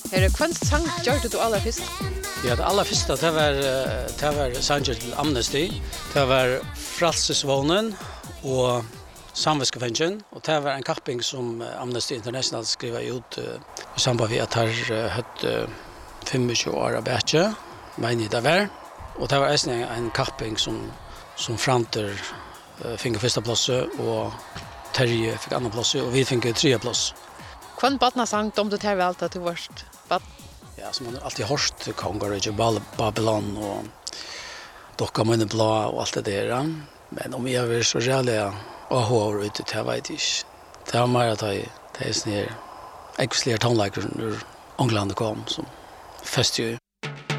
Kvant sang gjorde du allra först? Ja, det allra första det var sanger till Amnesty. Det var Frälsesvånen och Samvetsgefängelsen och det var en kapping som Amnesty International skrev ut i samband med att här hade 25 år bättre, men det var. Och det var en kapping som Franter fick första plats och Terje fick andra plats och vi fick tredje plats. Kvant barna sang om det här väl att du varst bad? Ja, som man alltid hört Kongar och Babylon och Docka Munne Blå och allt det där. Men om jag vill så jävla hår ute till jag vet inte. Det var mer att det är sån här äggslera tonläkare ur England kom som fest ju.